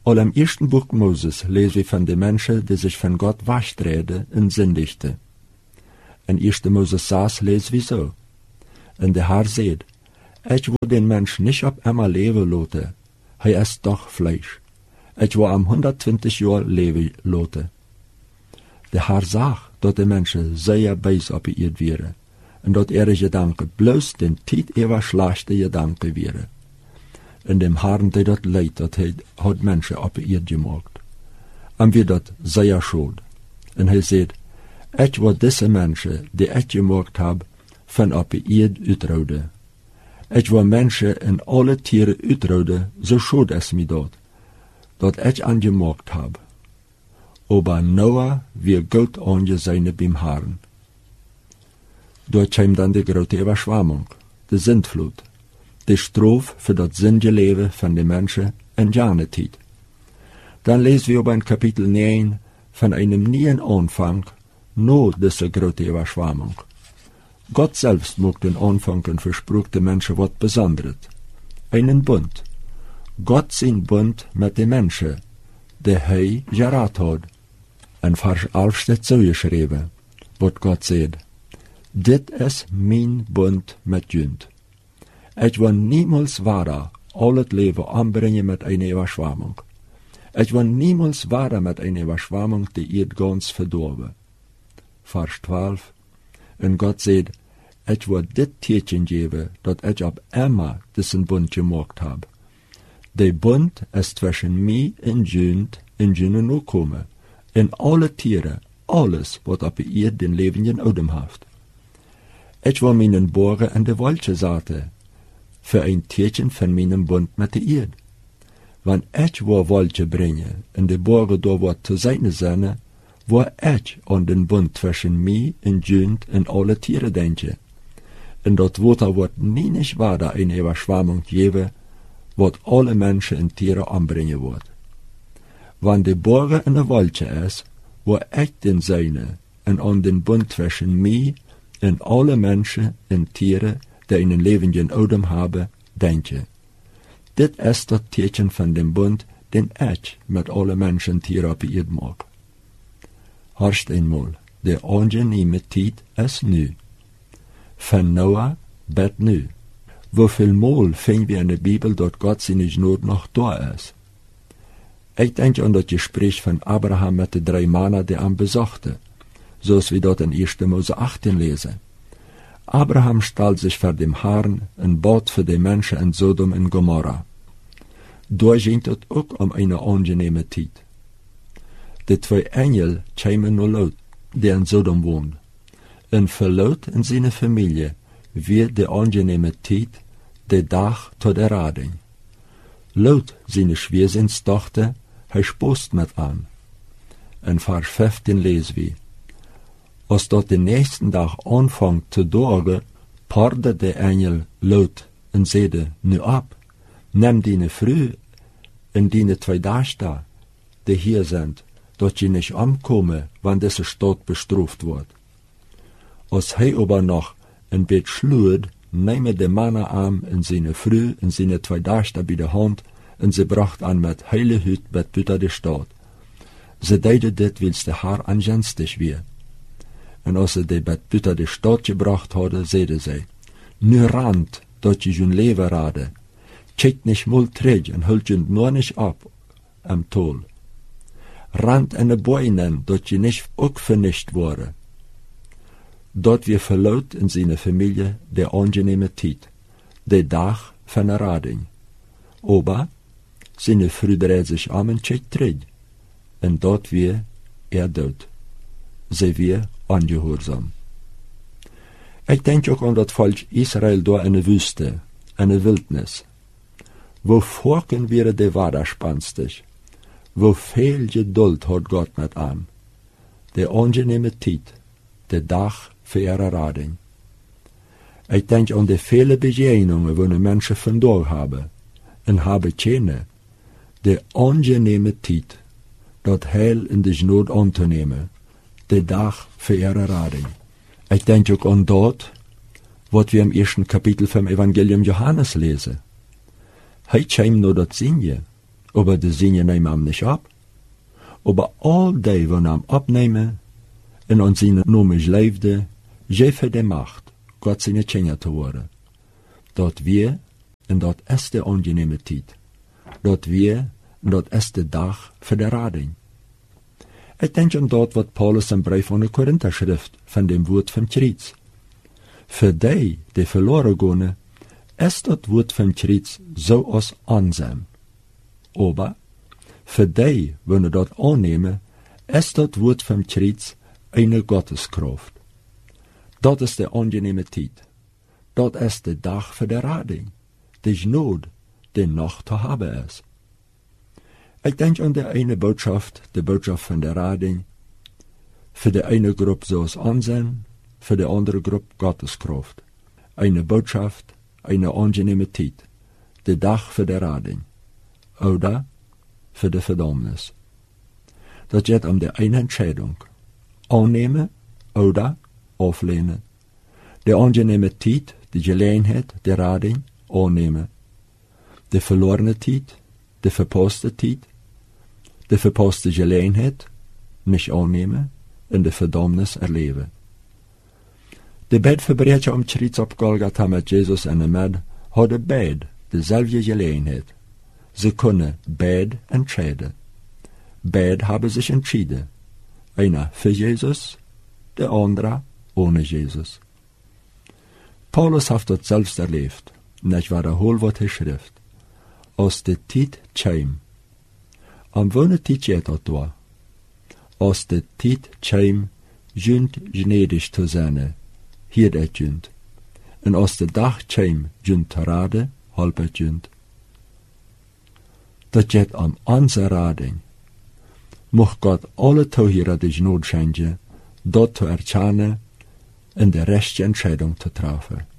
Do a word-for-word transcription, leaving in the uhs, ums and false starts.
Al im eersten boek Moses lezen we van de mensen die zich van God wasstreden en zindigden. In eerste Moses zes lezen we zo. En de Heer zegt, ik wil den mens niet op eenmaal leven laten, hij is toch vlees. Ik wil hem honderdtwintig jaar leven laten. De Heer zag dat de mensen zeer bijz op de eerd waren, en dat ihre gedanken bloos den tijd eeuwig slechte gedanken waren. En dem Herrn deed dat leid dat hij had mensen op de eerd gemaakt. En wie dat zeer schuld. En hij zegt, ik wil deze mensen die ik gemaakt heb, van op de eerd uitrouden. Ik wil mensen en alle tieren uitrouden, zo schuld is mij dat, dat ik aangemaakt heb. Aber Noah weer goed aangezien beim Herrn. Dort kwam dan de grote overschwamming, de zindvloed, de stroof voor dat zindige leven van de mensen en jane tijd. Dan lezen we op in kapitel negen van een nieuwen aanvang, na deze grote overschwamming. God zelfs maakt den aanvang en versproekt de mensen wat bijzonders. Einen bund. God zijn bund met de mensen, die hij geraad had. En vers elf staat zo geschreven, wat God zegt. Dit is mijn bund met junt. Ik wil niemals waarder al het leven aanbrengen met een overschwamming. Ik wil niemals waarder met een overschwamming die eerd gans verdorven. Vers twaalf. En God zegt, ik wil dit teken geven, dat ik op Emma dessen bund gemaakt heb. De bund is tussen mij en junt en junne nakomen, en alle tieren, alles wat op de eerd den levenden oudem heeft. Ik wil mijn boren en de woltje zaten, voor een teken van mijn bund met de eerd. Want ik wil woltje brengen, en de boren door wat te zijn zijn, wil ik aan den bund tussen mij en junt en alle tieren denken. En dat water wordt niet niet waarder een overschwamming geven, wat alle mensen en tieren aanbrengen wordt. Want de boren en de woltje is, wil ik den zijne, en aan den bund tussen mij en alle mensen en tieren die een levenden oudem hebben, denken. Dit is dat teken van den bund, den ik met alle mensen en tieren op de eerd maak. Horst eenmaal, de aangename tijd is nu. Van Noah bet nu. Hoeveel maal vinden we in de Bijbel dat God zijn genade nog daar is? Ik denk aan dat gesprek van Abraham met de drie mannen die hem bezochten, zoals we dat in eerste Mose achttien lezen. Abraham stelt zich voor dem Herrn en bad voor de mensen in Sodom en Gomorra. Daar ging het ook om een aangename tijd. De twee engelen kwamen naar Lot, die in Sodom woonde. En voor Lot en zijn familie weer de aangename tijd, de dag tot de rading. Lot, zijn schweerzinsdochter, hij spoost met aan. En vers vijftien lezen we. Als dat de nächste dag aanvangt te dogen, paarde de engel Lot en zeide, nu op, neem die vrouw en die twee dochter, die hier zijn, dat je niet omkomen, want deze stad bestraft wordt. Als hij aber nog een beetje sluit, nemen de mannen aan en zijn vrouw en zijn twee dochter bij de hand, en ze bracht aan met hele hut met buiten de stad. Ze deden dit wils de Heer aangunstig weer. En als ze de bet buiten de stad gebracht hadden, zeiden zij, nu rand, dat je hun leven raden. Kijk niet mal terug en hult je nog niet op am tol. Rand en de boinen, dat je niet ook vernicht worden. Dat weer verloot in zijn familie de aangename tijd, de dag van de rading. Aber zijn vrouw draait zich om en kijkt terug, en dat weer er dood. Ze weer ongehoorzaam. Ik denk ook aan dat volk Israël door in de woeste, in de wildnis. Wo vorken weer de waterspanstig, wo veel geduld had God met aan. De aangename tijd, de dag voor ihre rading. Ik denk aan de vele begegningen waar de mensen vandaag hebben, en hebben kennen, de aangename tijd, dat heil in de genade aan te nemen, de dag voor ihre rading. Ik denk ook aan dat, wat we im eersten kapitel van Evangelium Johannes lezen. Hij kwam naar dat zinje, aber de Sinje nemen hem nicht ab. Aber all die, die hem abnemen, en aan zijn noemen leefde, geven de macht, God zijn kinderen te worden. Dat weer, en dat is de ongeneme tijd. Dat weer, en dat is de dag voor de rading. Ik denk aan dat wat Paulus in brief aan de Korinther schrift van dem woord van Christus. Voor die, die verloren gaan, is dat woord van Christus zoals aanzien. Aber, voor die, die dat aannemen, is dat woord van Christus een Gotteskraft. Dat is de ongeneme tijd. Dat is de dag voor de rading. Die nood, die nog te hebben is. Ik denk aan de ene boodschap, de boodschap van de rading. Voor de ene groep zoals aanzien, voor de andere groep Gotteskraft. Eine boodschap, eine ongeneme tijd. De dag voor de rading. Oder voor de verdommnis. Dat gaat om de ene entscheidung. Aannemen, oder aflehnen. De ongeneme tijd, de gelegenheid, de rading, aannemen. De verlorene tijd, de verpaste tijd, de verpaste gelegenheid, niet aannemen en de verdommnis erleven. De beide verbreiders om Christus op Golgotha met Jezus en de med hadden beide dezelfde gelegenheid. Ze kunnen beide entscheiden. Beide hebben zich entschieden. Einer für Jesus, der andere ohne Jesus. Paulus heeft dat zelfs erleefd, en ik wiederhol wat hij schrift. Als de tijd kwam, am welke tijd gaat dat door? Als de tijd kwam, junt gnedig te zijn, hier het junt. En als de dag kwam, junt te raden, halp het junt. Dat gaat om onze rading. Mocht God alle toehieren die nood schenken, dat te erkennen en de rechte entscheidung te treffen.